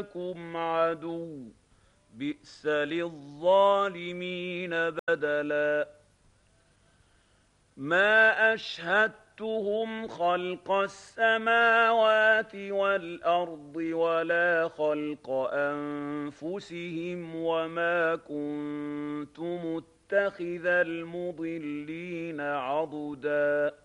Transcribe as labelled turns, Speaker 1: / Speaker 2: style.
Speaker 1: لكم عدو بئس للظالمين بدلا ما أشهدتهم خلق السماوات والأرض ولا خلق أنفسهم وما كنت متخذ المضلين عضدا